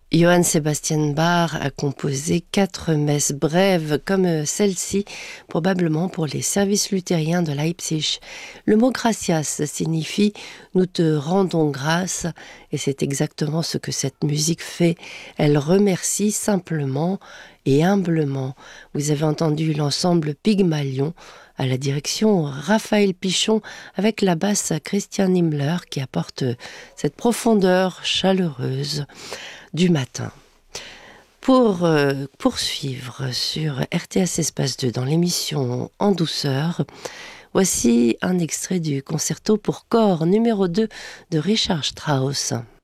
Johann Sebastian Bach a composé 4 messes brèves comme celle-ci, probablement pour les services luthériens de Leipzig. Le mot gracias signifie « nous te rendons grâce » et c'est exactement ce que cette musique fait. Elle remercie simplement et humblement. Vous avez entendu l'ensemble Pygmalion à la direction Raphaël Pichon avec la basse Christian Himmler qui apporte cette profondeur chaleureuse du matin. Pour poursuivre sur RTS Espace 2 dans l'émission En douceur, voici un extrait du concerto pour corps numéro 2 de Richard Strauss.